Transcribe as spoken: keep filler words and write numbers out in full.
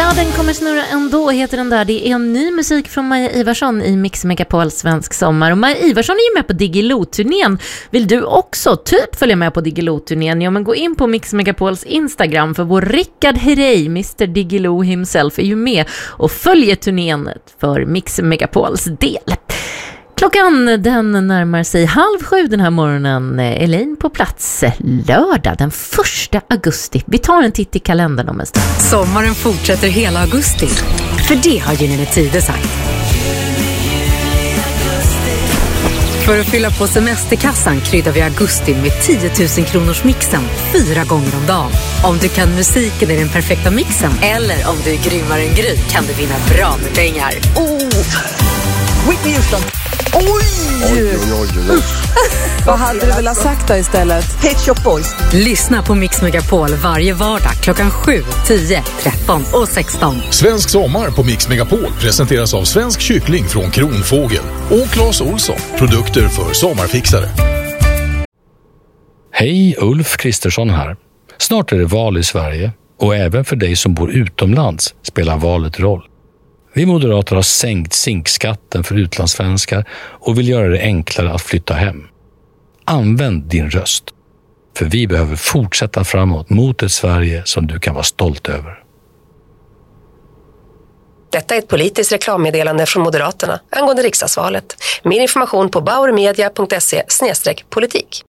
Ja, den kommer snurra ändå, heter den där. Det är en ny musik från Maja Ivarsson i Mix Megapol Svensk Sommar. Och Maja Ivarsson är ju med på Diggiloo-turnén. Vill du också typ följa med på Diggiloo-turnén? Ja, men gå in på Mix Megapols Instagram, för vår Rickard Herrey, mister Diggiloo himself, är ju med och följer turnén för Mix Megapols del. Klockan den närmar sig halv sju den här morgonen. Elaine på plats lördag den första augusti. Vi tar en titt i kalendern om en stund. Sommaren fortsätter hela augusti. För det har Gyllene Tider sagt. För att fylla på semesterkassan kryddar vi augusti med tio tusen kronors mixen fyra gånger om dagen. Om du kan musiken i den perfekta mixen eller om du är grymmare än Gry kan du vinna bra med pengar. Oh! Whitney Houston! Oj! Oj, oj, oj, oj. Vad hade du velat sagt då istället? Pet Shop Boys. Lyssna på Mix Megapol varje vardag klockan sju, tio, tretton och sexton. Svensk sommar på Mix Megapol presenteras av Svensk kyckling från Kronfågel och Claes Olsson, produkter för sommarfixare. Hej, Ulf Kristersson här. Snart är det val i Sverige och även för dig som bor utomlands spelar valet roll. Vi moderater har sänkt zinkskatten för utlandssvenskar och vill göra det enklare att flytta hem. Använd din röst, för vi behöver fortsätta framåt mot ett Sverige som du kan vara stolt över. Detta är ett politiskt reklammeddelande från Moderaterna angående riksdagsvalet. Mer information på bauermedia punkt se slash politik.